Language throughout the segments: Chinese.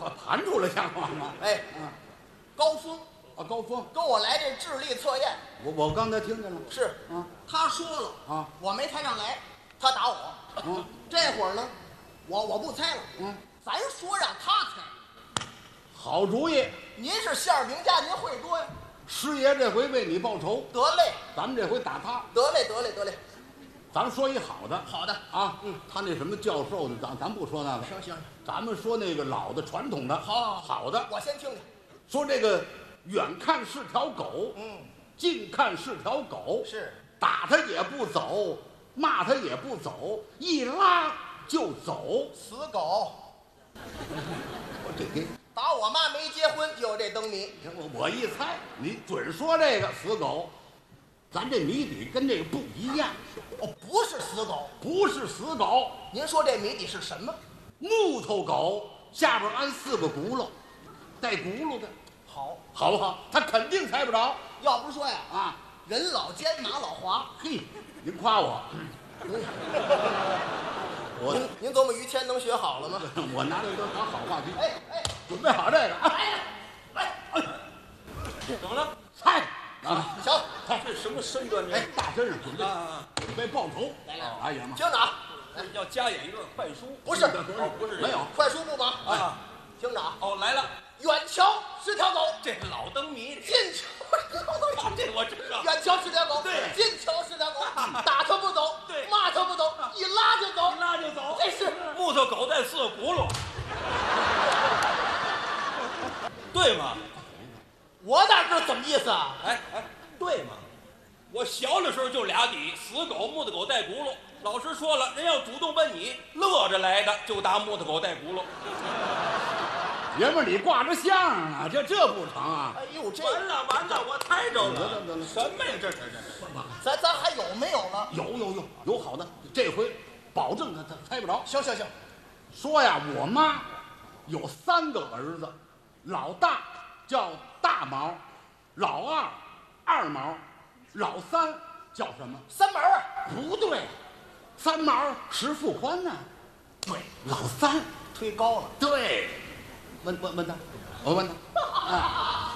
可盘出来像话吗？ 哎，高峰啊，高峰跟我来这智力测验， 我刚才听见了。 是啊， 他说了啊， 我没猜上来，他打我。这会儿呢，我不猜了。咱说让他猜。 好主意。 您是馅儿饼家，您会多呀。 师爷这回为你报仇， 得嘞， 咱们这回打他。 得嘞，得嘞，得嘞。 咱们说一好的。 好的啊，他那什么教授的，咱不说那个。 行， 咱们说那个老的传统的。好的。 我先听听。 说这个远看是条狗，近看是条狗， 是打他也不走，骂他也不走，一拉就走。 死狗。 我这给打我妈没结婚就有这灯谜。 我一猜，你准说这个死狗。咱这谜底跟这个不一样。 不是死狗。 不是死狗。 您说这谜底是什么？ 木头狗下边安4个轱辘，带轱辘的。好不好？他肯定猜不着。 要不是说呀， 啊， 人老奸马老滑。 嘿，您夸我。 您琢磨于谦能学好了吗？ 我拿这都当好话题。 哎， 准备好这个啊！ 来， 怎么了？ 猜啊！ 行， 这什么身段？这大身上准备报仇。 来， 哎呀妈！ 听着啊， 要加演一段快书？ 不是， 不是没有快书不忙啊。 听着啊， 来了， 远瞧是条狗， 这老灯谜， 近瞧是条狗， 这我知道。 远瞧是条狗， 对， 近瞧是条狗，打它不走， 对， 骂它不走，一拉就走， 一拉就走。 这是木头狗带4个轱辘，对吗？ 我哪知道怎么意思啊？ 哎，对吗？我小的时候就俩底，死狗、木头狗带轱辘。老师说了，人要主动奔你，乐着来的就打木头狗带轱辘。 爷们儿，你挂着相啊，这不成啊！ 哎呦，这完了，我猜着了。 得了什么呀？这咱还有没有了？ 有好的，这回保证他猜不着。 行， 说呀，我妈有3个儿子，老大叫大毛，老二二毛，老三叫什么？ 三毛啊？ 不对，三毛石富宽呢。对，老三推高了。 对，问他，我问他。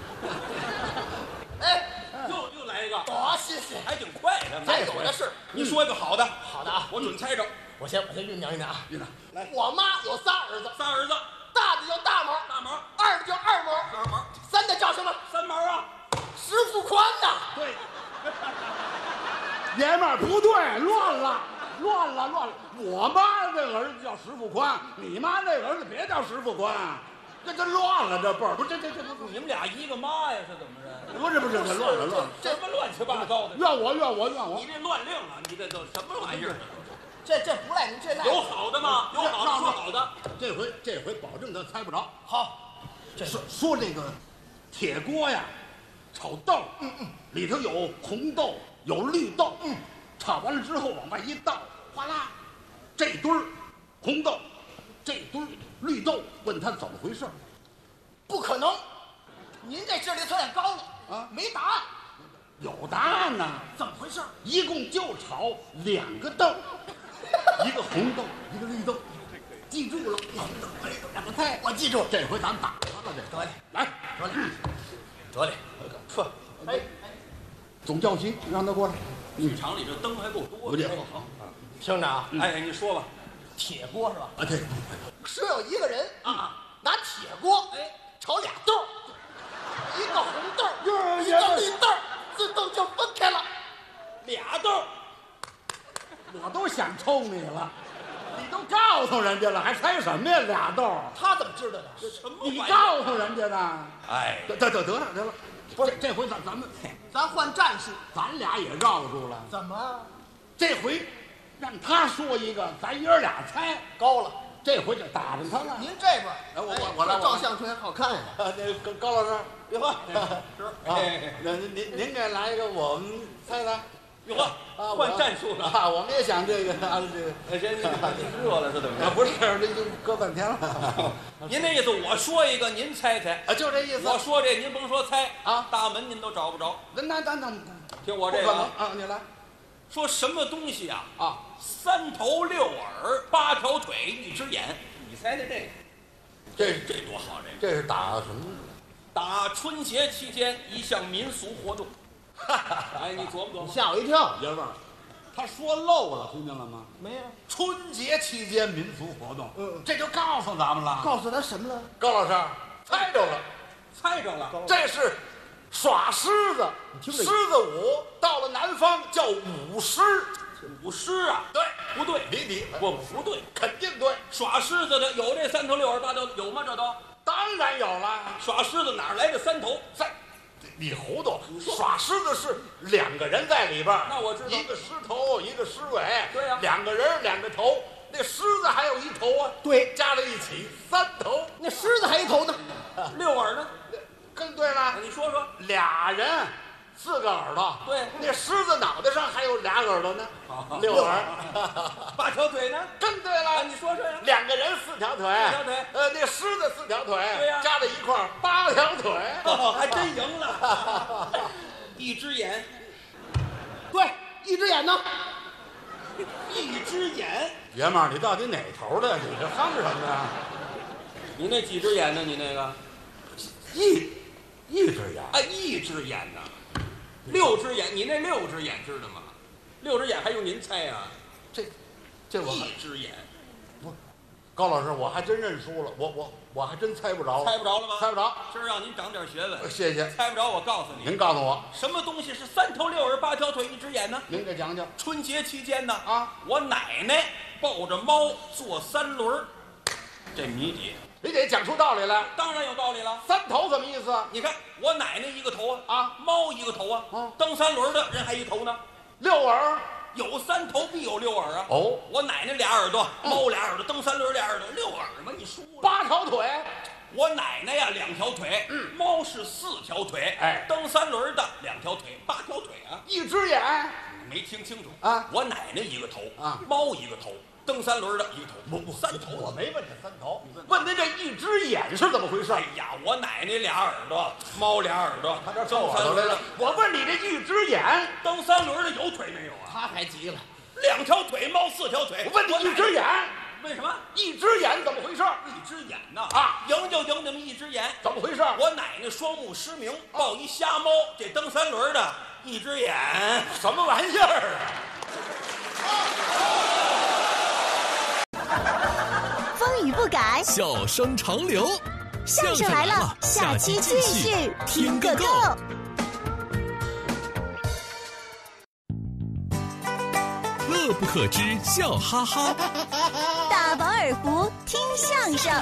哎， 又来一个， 谢谢， 还挺快的。 咱有的是。 你说一个好的， 好的啊， 我准猜着。 我先酝酿啊。 来， 我妈有仨儿子，大的叫大毛，二的叫二毛，三的叫什么？ 三毛啊， 石富宽呐。 对，爷们儿不对，乱了。我妈这个儿子叫石富宽，你妈那个儿子别叫石富宽，这乱了，这辈儿不这你们俩一个妈呀？是怎么着？ 不是乱了， 什么乱七八糟的？ 怨我！ 你这乱令啊！你这都什么玩意儿？ 这不赖你，这赖有好的吗？有好的说好的。 这回保证他猜不着。 好， 说这个铁锅呀，炒豆，里头有红豆，有绿豆，炒完了之后往外一倒，哗啦，这堆儿红豆，这堆儿绿豆，问他怎么回事？ 不可能，您这智力测验高了啊， 没答案。 有答案呢。 怎么回事？ 一共就炒2个豆，一个红豆，一个绿豆，记住了。两个菜， 我记住。 这回咱打他了，这得嘞， 来， 得嘞， 呵，哎， 总教习让他过来。 剧场里这灯还够多。 不介好。 听着啊， 哎，你说吧。 铁锅是吧？ 啊，对， 是有一个人拿铁锅炒俩豆，一个红豆，一个绿豆，自动就分开了。 俩豆， 我都想抽你了，你都告诉人家了，还猜什么呀？俩豆， 他怎么知道的？ 什么你玩意儿？ 告诉人家的。 哎， 得了，不是这回咱换战术， 咱俩也绕住了。 怎么这回让他说一个，咱爷俩猜。 高了？ 这回就打着他了。 您这边， 我来， 照相挺好看呀。 那高老师，别慌， 是啊，您给来一个，我们猜猜。 哟呵，换战术了啊！我们也想这个啊，这个。 哎，您热了是怎么着？ 不是，这就搁半天了。 您那意思，我说一个，您猜猜啊，就这意思。 我说这，您甭说猜啊， 大门您都找不着。 那听我这个啊，你来。 说什么东西啊？ 啊 ，3头6耳，8条腿，1只眼。你猜猜这个？ 这多好！ 这是打什么？ 打春节期间一项民俗活动。哎，你琢磨琢磨。 吓我一跳， 爷们儿，他说漏了，听见了吗？ 没有， 春节期间民俗活动，这就告诉咱们了。 告诉他什么了？ 高老师猜着了， 猜着了， 这是耍狮子，狮子舞，到了南方叫舞狮。 舞狮啊？ 对， 不对， 你不对， 肯定对。 耍狮子的有这3头6耳8头有吗？这都当然有了。 耍狮子哪来的3头？ 你糊涂，耍狮子是2个人在里边。 那我知道， 一个狮头，一个狮尾。 对呀 ，2个人2个头，那狮子还有1头啊。 对， 加在一起3头。 那狮子还一头呢 ，6耳呢？ 更对了。 你说说 ，2人4个耳朵。 对， 那狮子脑袋上还有2耳朵呢，6耳。 8条腿呢？ 更对了。 你说说呀。 2个人4条腿。4 条腿。 那狮子4条腿。 对呀， 加在一块儿8条腿。 还真赢了。1只眼。 对，1只眼呢 ？1只眼。 爷们儿，你到底哪头的？你这夯什么呀？ 你那几只眼呢？你那个一只眼。 哎，1只眼呢？6只眼，你那6只眼知道吗？6只眼还用您猜啊？ 这我 1只眼。 不，高老师，我还真认输了，我还真猜不着。 猜不着了吗？ 猜不着。 今儿让您长点学问。 谢谢。 猜不着，我告诉你。 您告诉我， 什么东西是3头6耳8条腿1只眼呢？ 您给讲讲。 春节期间呢， 我奶奶抱着猫坐3轮，这谜底。 你得讲出道理来。 当然有道理了。 3头什么意思？ 你看我奶奶1个头啊，猫1个头啊，蹬3轮的人还1头呢。 6耳， 有3头必有6耳啊。 哦， 我奶奶俩耳朵，猫俩耳朵，蹬3轮俩耳朵，6耳嘛，你输了。 8条腿。 我奶奶呀2条腿，猫是4条腿， 哎， 蹬3轮的2条腿，8条腿啊。 1只眼。 没听清楚啊？ 我奶奶1个头啊， 猫1个头，蹬3轮的1个头， 不 3头。 我没问这3头，问您这1只眼是怎么回事？ 哎呀，我奶奶俩耳朵，猫俩耳朵， 他这瞪我来了。我问你这1只眼， 蹬3轮的有腿没有啊？ 他还急了 ，2条腿，猫4条腿。 我问你1只眼， 为什么 1只眼怎么回事 ？1只眼呐赢就赢那么1只眼， 怎么回事？ 我奶奶双目失明，抱一瞎猫，这蹬3轮的1只眼， 什么玩意儿啊？风雨不改， 笑声长流。 相声来了，下期继续听个够。 乐不可支，笑哈哈。 大饱耳福，听相声。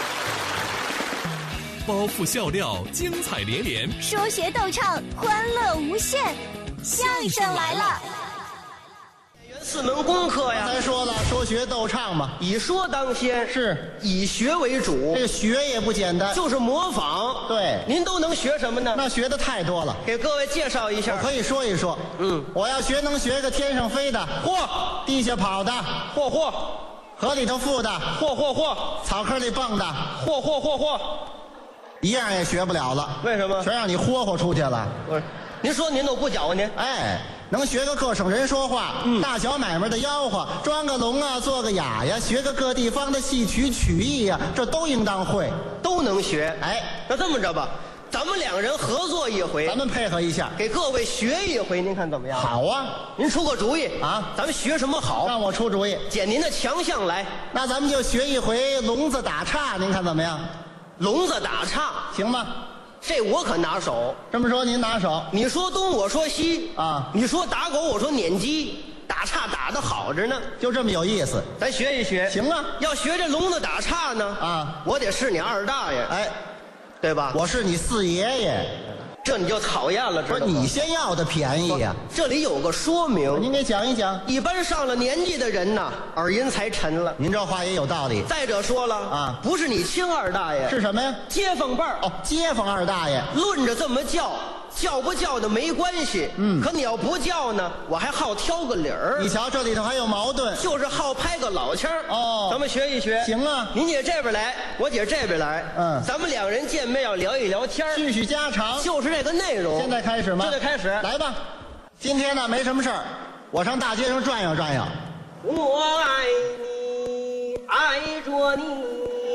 包袱笑料，精彩连连。 说学逗唱，欢乐无限。相声来了。 4门功课呀， 咱说了，说学逗唱嘛， 以说当先， 是以学为主。 这个学也不简单， 就是模仿。 对， 您都能学什么呢？ 那学的太多了， 给各位介绍一下。 我可以说一说。我要学能学个天上飞的， 嚯； 地下跑的， 嚯； 河里头浮的， 嚯； 草坑里蹦的， 嚯。 一样也学不了了。 为什么？ 全让你霍出去了。 不是，您说您都不搅和您。 哎，能学个各省人说话，大小买卖的吆喝，装个聋啊，做个哑呀，学个各地方的戏曲曲艺呀，这都应当会， 都能学。 哎， 那这么着吧，咱们2个人合作一回， 咱们配合一下， 给各位学一回，您看怎么样？ 好啊， 您出个主意啊， 咱们学什么好？ 让我出主意， 捡您的强项来。 那咱们就学一回聋子打岔，您看怎么样？ 聋子打岔行吗？ 这我可拿手。 这么说您拿手， 你说东我说西啊， 你说打狗我说撵鸡，打岔打得好着呢， 就这么有意思。 咱学一学。 行啊， 要学这聋子打岔呢啊， 我得是你二大爷， 哎， 对吧？ 我是你四爷爷， 这你就讨厌了， 不是你先要的便宜呀。 这里有个说明， 您给讲一讲。 一般上了年纪的人呐，耳音才沉了。 您这话也有道理。 再者说了啊， 不是你亲二大爷， 是什么呀？ 街坊辈儿。 哦，街坊二大爷。 论着这么叫，叫不叫的没关系。可你要不叫呢，我还好挑个理儿。 你瞧这里头还有矛盾， 就是好拍个老腔儿。 哦， 咱们学一学。 行啊， 您姐这边来，我姐这边来。咱们2人见面要聊一聊天， 叙叙家常， 就是这个内容。 现在开始吗？ 现在开始， 来吧。今天呢没什么事儿，我上大街上转悠转悠。 我爱你，爱着你，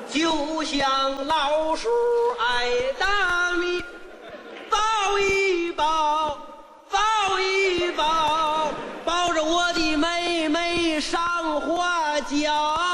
就像老鼠爱大米，抱一抱，抱一抱，抱着我的妹妹上花轿，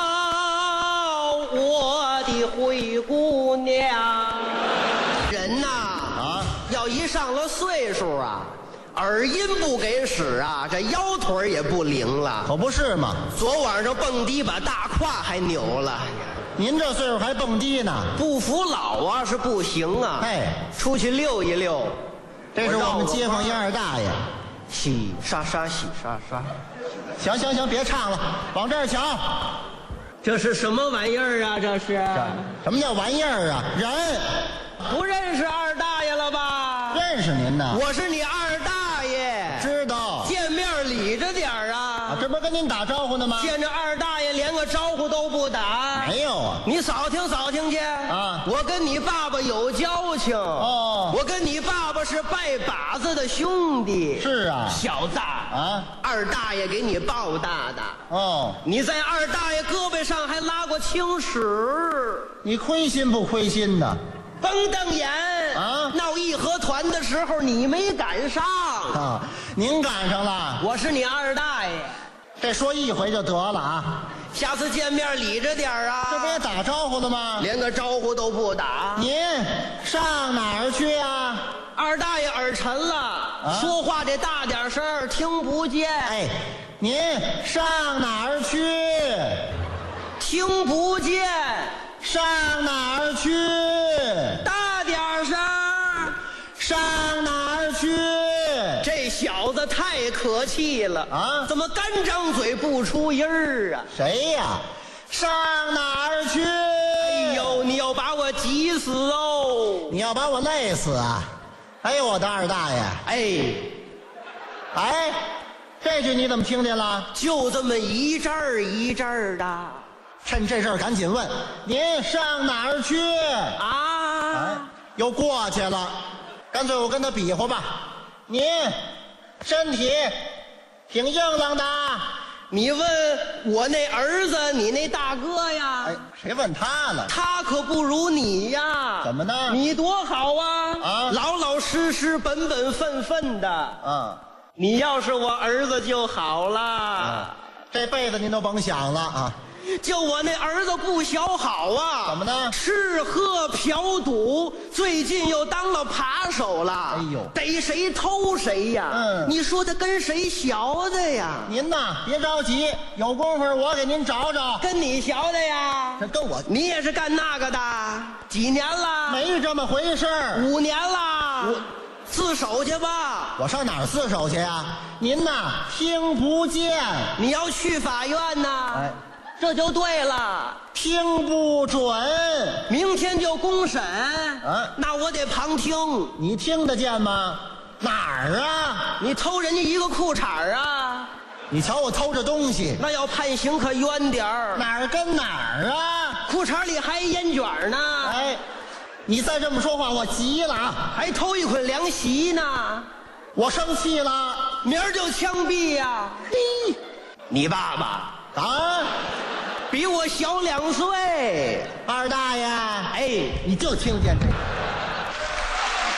我的灰姑娘。人呐，要一上了岁数啊，耳音不给使啊，这腰腿也不灵了。 可不是嘛， 昨晚上蹦迪把大胯还扭了。 您这岁数还蹦迪呢？ 不服老啊是不行啊！ 哎， 出去溜一溜。 这是我们街坊一二大爷。 洗刷刷，洗刷刷。 行行行，别唱了，往这儿瞧。 这是什么玩意儿啊？这是什么叫玩意儿啊？人不认识二大爷了吧？ 认识您呢。 我是你二大爷。 知道。 见面礼着点儿啊！ 这不是跟您打招呼呢吗？ 见着二大爷连个招呼都不打。 没有啊。 你扫听扫听去啊！ 我跟你爸爸有交情哦。 我跟你爸爸是拜把子的兄弟。 是啊。 小子啊， 二大爷给你抱大的。 哦。 你在二大爷胳膊上还拉过青史。 你亏心不亏心呢？ 甭瞪眼啊！ 闹义和团的时候你没赶上啊，您赶上了。 我是你二大爷。 这说一回就得了啊！ 下次见面理着点啊！ 这不也打招呼了吗？ 连个招呼都不打。 您上哪儿去啊？ 二大爷耳沉了，说话得大点声，听不见。 哎，您上哪儿去？ 听不见。 上哪儿去？ 大点声。 上哪儿去？ 这小子太可气了啊！怎么干张嘴不出音儿啊？ 谁呀？上哪儿去？ 哎呦，你要把我急死哦！ 你要把我累死啊！哎呦，我的二大爷！哎，这句你怎么听见了？ 就这么一阵儿一阵儿的。 趁这事儿赶紧问，您上哪儿去啊？ 又过去了，干脆我跟他比划吧。您身体挺硬朗的。 你问我那儿子，你那大哥呀？ 哎，谁问他了？ 他可不如你呀。 怎么呢？ 你多好啊！ 啊， 老老实实、本本分分的。 啊， 你要是我儿子就好了。 啊，这辈子您都甭想了啊！ 就我那儿子不小好啊！ 怎么呢？ 吃喝嫖赌，最近又当了扒手了。 哎呦， 逮谁偷谁呀！你说他跟谁学的呀？ 您呐，别着急，有功夫我给您找找。 跟你学的呀？ 这跟我， 你也是干那个的？几年了？ 没这么回事儿。 5年了。自首去吧。 我上哪儿自首去呀？您呐，听不见。 你要去法院呐？ 哎。 这就对了， 听不准， 明天就公审。那我得旁听。 你听得见吗？哪儿啊？ 你偷人家一个裤衩啊？ 你瞧我偷着东西， 那要判刑可冤点儿。 哪儿跟哪儿啊？ 裤衩里还烟卷呢。 哎，你再这么说话，我急了啊！ 还偷一捆凉席呢， 我生气了， 明儿就枪毙呀！嘿，你爸爸啊？ 比我小2岁， 二大爷， 哎， 你就听见这个。